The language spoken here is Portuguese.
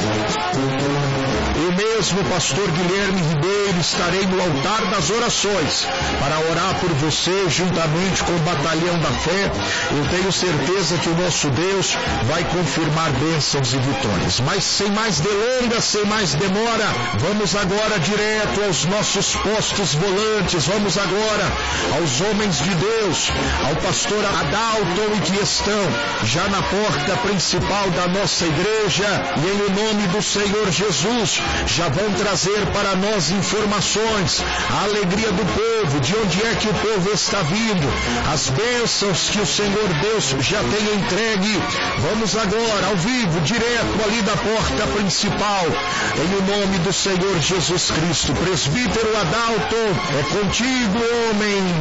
Eu mesmo, pastor Guilherme Ribeiro, estarei no altar das orações para orar por você juntamente com o Batalhão da Fé. Eu tenho certeza que o nosso Deus vai confirmar bênçãos e vitórias. Mas sem mais delongas, sem mais demora, vamos agora direto aos nossos postos volantes. Vamos agora aos homens de Deus, ao pastor Adalton, que estão já na porta principal da nossa igreja, e em nome do Senhor Jesus já vão trazer para nós informações, a alegria do povo, de onde é que o povo está vindo, as bênçãos que o Senhor Deus já tem entregue. Vamos agora ao vivo, direto ali da porta principal, em o nome do Senhor Jesus Cristo. Presbítero Adalton, é contigo, homem